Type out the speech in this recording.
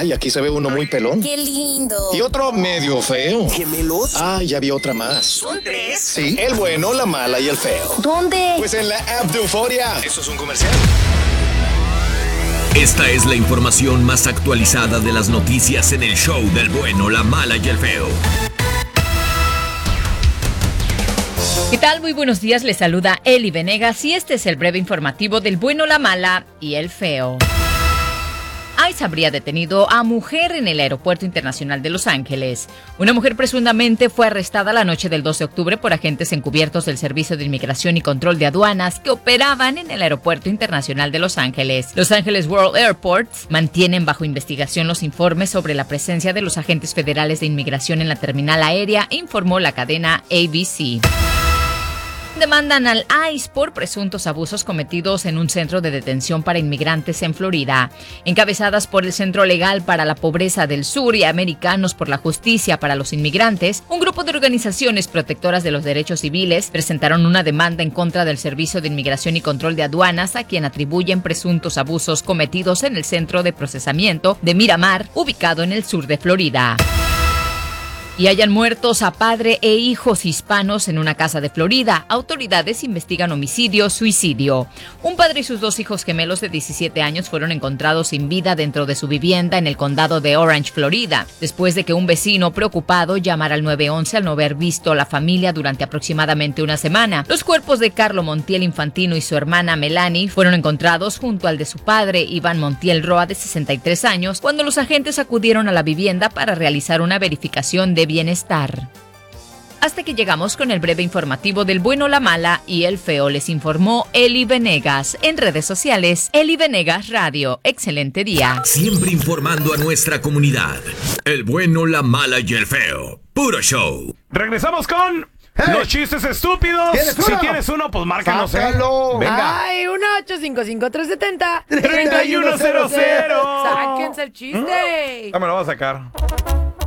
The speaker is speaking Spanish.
Ay, aquí se ve uno muy pelón. ¡Qué lindo! Y otro medio feo. ¿Gemelos? Ay, ya vi otra más. ¿Son 3? Sí, el bueno, la mala y el feo. ¿Dónde? Pues en la app de Euforia. ¿Eso es un comercial? Esta es la información más actualizada de las noticias en el show del bueno, la mala y el feo. ¿Qué tal? Muy buenos días, les saluda Eli Venegas y este es el breve informativo del bueno, la mala y el feo. ICE habría detenido a mujer en el Aeropuerto Internacional de Los Ángeles. Una mujer presuntamente fue arrestada la noche del 2 de octubre por agentes encubiertos del Servicio de Inmigración y Control de Aduanas que operaban en el Aeropuerto Internacional de Los Ángeles. Los Ángeles World Airports mantienen bajo investigación los informes sobre la presencia de los agentes federales de inmigración en la terminal aérea, informó la cadena ABC. Demandan al ICE por presuntos abusos cometidos en un centro de detención para inmigrantes en Florida. Encabezadas por el Centro Legal para la Pobreza del Sur y Americanos por la Justicia para los Inmigrantes, un grupo de organizaciones protectoras de los derechos civiles presentaron una demanda en contra del Servicio de Inmigración y Control de Aduanas, a quien atribuyen presuntos abusos cometidos en el centro de procesamiento de Miramar, ubicado en el sur de Florida. Y hayan muertos a padre e hijos hispanos en una casa de Florida. Autoridades investigan homicidio-suicidio. Un padre y sus dos hijos gemelos de 17 años fueron encontrados sin vida dentro de su vivienda en el condado de Orange, Florida, después de que un vecino preocupado llamara al 911 al no haber visto a la familia durante aproximadamente una semana. Los cuerpos de Carlo Montiel Infantino y su hermana Melanie fueron encontrados junto al de su padre, Iván Montiel Roa, de 63 años, cuando los agentes acudieron a la vivienda para realizar una verificación de bienestar. Hasta que llegamos con el breve informativo del bueno, la mala y el feo, les informó Eli Venegas. En redes sociales, Eli Venegas Radio. Excelente día. Siempre informando a nuestra comunidad. El bueno, la mala y el feo. Puro show. Regresamos con los chistes estúpidos. Si tienes uno, pues márcanos. Venga. Ay, 1-855-370-3100. ¡3100! Sáquense el chiste. Ya me lo voy a sacar.